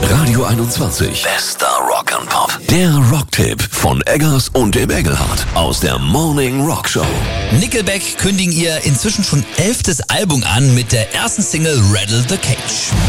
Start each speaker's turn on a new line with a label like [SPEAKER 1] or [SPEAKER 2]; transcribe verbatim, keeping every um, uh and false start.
[SPEAKER 1] Radio einundzwanzig. Bester Rock and Pop. Der Rocktipp von Eggers und dem Engelhardt aus der Morning Rock Show.
[SPEAKER 2] Nickelback kündigen ihr inzwischen schon elftes Album an mit der ersten Single Rattle the Cage.